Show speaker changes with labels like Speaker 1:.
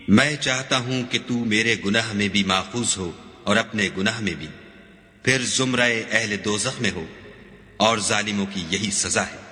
Speaker 1: मैं चाहता हूं कि तू मेरे गुनाह में भी माखूज हो और अपने गुनाह में भी, फिर जुमराए अहले दोज़ख में हो, और जालिमों की यही सजा है।